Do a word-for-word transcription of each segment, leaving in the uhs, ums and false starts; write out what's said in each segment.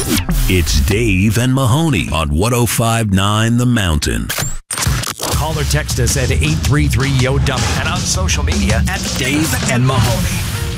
It's Dave and Mahoney on one oh five point nine The Mountain. Call or text us at eight three three, Y O W and on social media at Dave and Mahoney.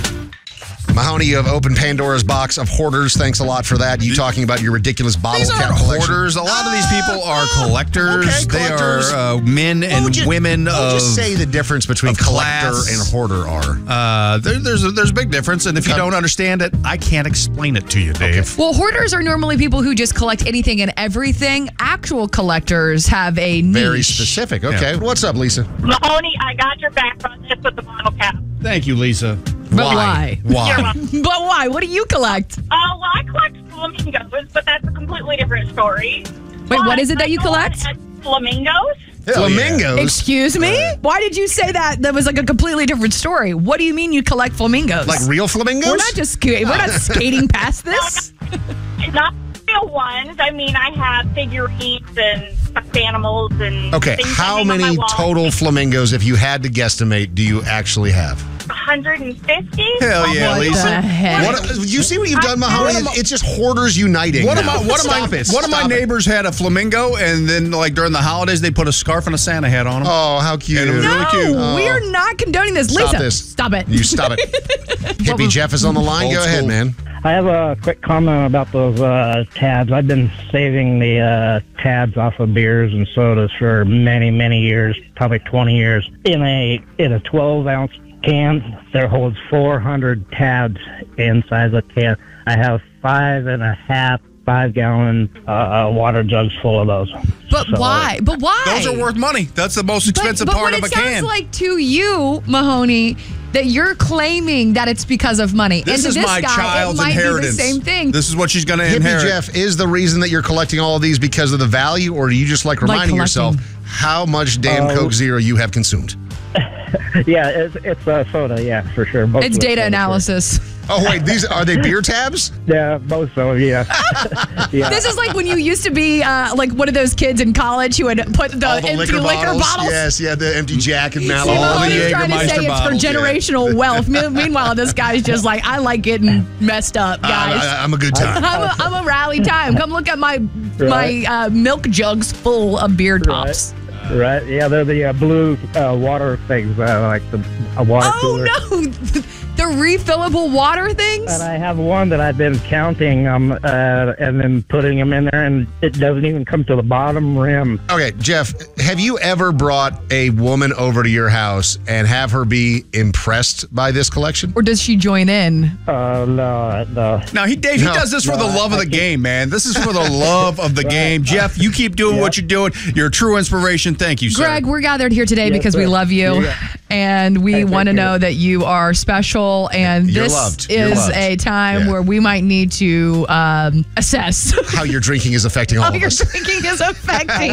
Mahoney, you have opened Pandora's box of hoarders. Thanks a lot for that. You talking about your ridiculous bottle These cap aren't collection. hoarders. A lot of these people are collectors. Okay, they collectors. are uh, men and you, women what of. would you say the difference between collector class. and hoarder are? Uh, there, there's a, there's a big difference, and if you Okay. don't understand it, I can't explain it to you, Dave. Well, hoarders are normally people who just collect anything and everything. Actual collectors have a niche. Very specific. Okay. Yeah. What's up, Lisa? Mahoney, I got your back on this with the bottle cap. Thank you, Lisa. But why? Why? But why? What do you collect? Uh, well, I collect flamingos, but that's a completely different story. Wait, what is it that you collect? Flamingos. Flamingos? Excuse me? Why did you say that? That was like a completely different story. What do you mean you collect flamingos? Like real flamingos? We're not just sca- we're not skating past this. Not real ones. I mean, I have figurines and stuffed animals and. Okay, things how I hang on many my wall. total flamingos, if you had to guesstimate, do you actually have? one hundred fifty. Hell yeah, What Lisa. the heck? What, you see what you've done, Mahoney? It's just hoarders uniting. One of now. my one of Stop my it. one of my Stop it. neighbors had a flamingo, and then like during the holidays, they put a scarf and a Santa hat on him. Oh, how cute. And it was No, really cute. Oh. we are not condoning this. Stop Lisa, this. stop it. You stop it. Hippie Jeff is on the line. Old Go ahead, school. man. I have a quick comment about those uh, tabs. I've been saving the uh, tabs off of beers and sodas for many, many years, probably twenty years. In a in a twelve ounce can, there holds four hundred tabs inside the can. I have five and a half, five gallon uh, water jugs full of those. But So, why? But why? Those are worth money. That's the most expensive but, but part what of a it sounds can. like to you, Mahoney, that you're claiming that it's because of money. This and to is this my guy, child's it might inheritance. be the same thing. This is what she's going to Hippie inherit. Jeff, is the reason that you're collecting all of these because of the value, or do you just like Like reminding yourself collecting. how much damn Oh. Coke Zero you have consumed? Yeah, it's, it's uh, soda, yeah, for sure. Both it's of the data soda, analysis. Oh, wait, these are they beer tabs? sure. Yeah, both of them, yeah. yeah. This is like when you used to be uh, like one of those kids in college who would put the, All the empty liquor, liquor bottles. bottles. Yes, yeah, the empty Jack and See, Mallow. All the Mahoney's trying to Jägermeister say it's bottles, for yeah. generational wealth. Me- Meanwhile, this guy's just like, I like getting messed up, guys. I, I, I'm a good time. I'm a, I'm a rally time. Come look at my Right. my uh, milk jugs full of beer tops. Right, yeah, they're the uh, blue uh, water things, uh, like the a water Oh cooler. no, the refillable water things. And I have one that I've been counting um, uh, and then putting them in there, and it doesn't even come to the bottom rim. Okay, Jeff, have you ever brought a woman over to your house and have her be impressed by this collection? Or does she join in? Uh, no, no. Now, he Dave, he No. does this for No, the love of I the can't. game, man. This is for the love of the game. Jeff, you keep doing Yep. what you're doing. You're a true inspiration. Thank you, sir. Greg, we're gathered here today Yes, because we sir. love you. Yeah. And we Hey, want to thank you. know that you are special. And You're this loved. You're is loved. a time Yeah. where we might need to um, assess How your drinking is affecting all how of your us. drinking is affecting.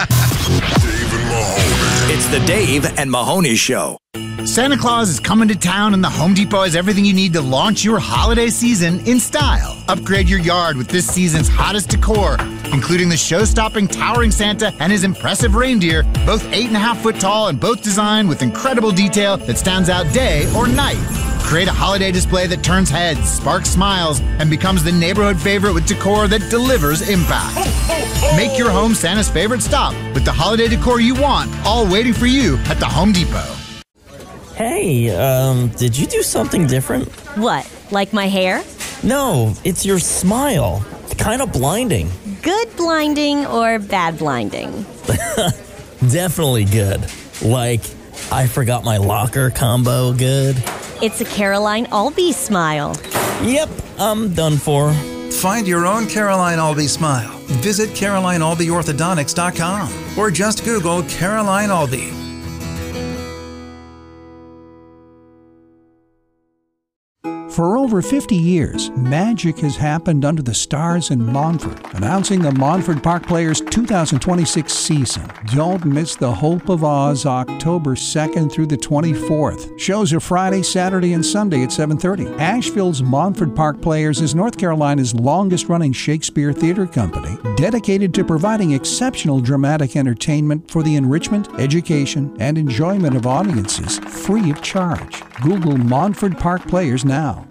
It's the Dave and Mahoney Show. Santa Claus is coming to town, and the Home Depot has everything you need to launch your holiday season in style. Upgrade your yard with this season's hottest decor, including the show-stopping towering Santa and his impressive reindeer, both eight and a half foot tall and both designed with incredible detail that stands out day or night. Create a holiday display that turns heads, sparks smiles, and becomes the neighborhood favorite with decor that delivers impact. Make your home Santa's favorite stop with the holiday decor you want, all waiting for you at the Home Depot. Hey, um, did you do something different? What, like my hair? No, it's your smile. Kind of blinding. Good blinding or bad blinding? Definitely good. Like, I forgot my locker combo good. It's a Caroline Albee smile. Yep, I'm done for. Find your own Caroline Albee smile. Visit Caroline Albee Orthodontics dot com or just Google Caroline Albee. For over fifty years, magic has happened under the stars in Montford. Announcing the Montford Park Players two thousand twenty-six season. Don't miss the Hope of Oz October second through the twenty-fourth. Shows are Friday, Saturday, and Sunday at seven thirty. Asheville's Montford Park Players is North Carolina's longest-running Shakespeare theater company, dedicated to providing exceptional dramatic entertainment for the enrichment, education, and enjoyment of audiences free of charge. Google Montford Park Players now.